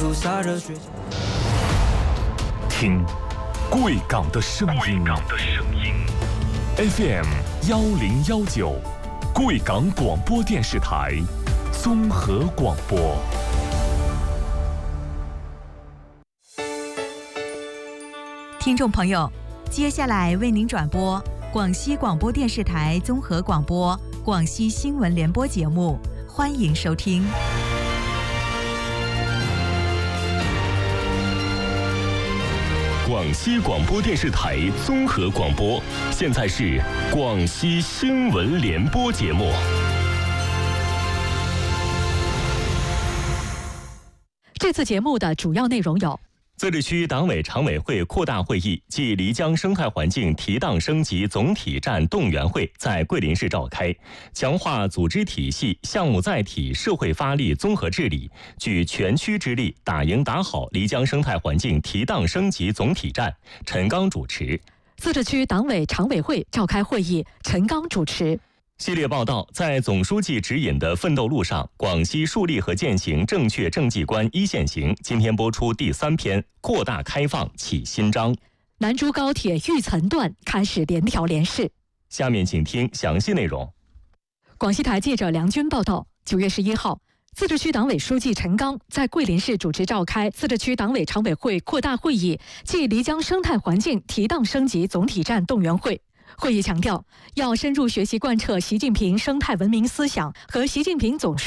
路洒着血。 听贵港的声音，FM 1019，贵港广播电视台综合广播。 听众朋友，接下来为您转播广西广播电视台综合广播广西新闻联播节目，欢迎收听。 广西广播电视台综合广播，现在是广西新闻联播节目。 这次节目的主要内容有： 自治区党委常委会扩大会议暨漓江生态环境提档升级总体战动员会在桂林市召开，强化组织体系、项目载体、社会发力综合治理，举全区之力打赢打好漓江生态环境提档升级总体战。陈刚主持。 自治区党委常委会召开会议，陈刚主持。 系列报道在总书记指引的奋斗路上，广西树立和践行正确政绩观一线行，今天播出第3篇，扩大开放启新章。 南珠高铁玉岑段开始联调联试。 下面请听详细内容。 广西台记者梁军报道，9月11号，自治区党委书记陈刚在桂林市主持召开自治区党委常委会扩大会议暨漓江生态环境提档升级总体战动员会。会议强调，要深入学习贯彻习近平生态文明思想和习近平总书